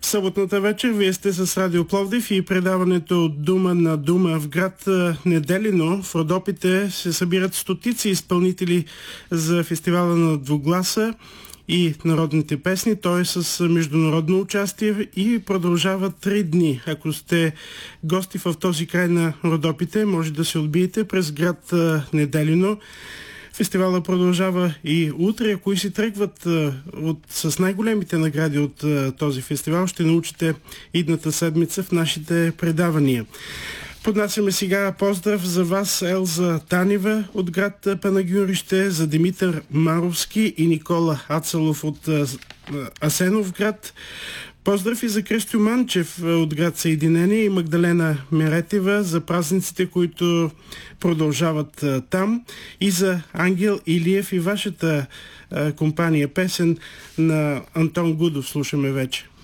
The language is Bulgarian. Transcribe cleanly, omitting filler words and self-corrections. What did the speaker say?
Съботната вечер вие сте с Радио Пловдив и предаването от Дума на Дума. В град Неделино в Родопите се събират стотици изпълнители за фестивала на двугласа и народните песни. Той е с международно участие и продължава 3 дни. Ако сте гости в този край на Родопите, може да се отбиете през град Неделино. Фестивала продължава и утре. Ако и си тръгват с най-големите награди от този фестивал, ще научите идната седмица в нашите предавания. Поднасяме сега поздрав за вас, Елза Танева от град Панагюрище, за Димитър Маровски и Никола Ацелов от Асеновград. Поздрав и за Кръстю Манчев от град Съединение и Магдалена Меретева за празниците, които продължават там, и за Ангел Илиев и вашата компания. Песен на Антон Гудов слушаме вече.